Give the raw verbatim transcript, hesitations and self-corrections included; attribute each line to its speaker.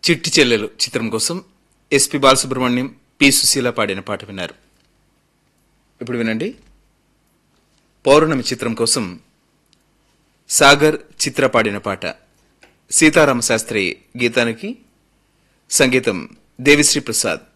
Speaker 1: చిట్టి చెల్లెలు చిత్రం కోసం ఎస్పి బాలసుబ్రహ్మణ్యం, పి సుశీల పాడిన పాట విన్నారు. ఇప్పుడు వినండి. పౌర్ణమి చిత్రం కోసం సాగర్, చిత్ర పాడిన పాట. సీతారామ శాస్త్రి గీతానికి సంగీతం దేవిశ్రీ ప్రసాద్.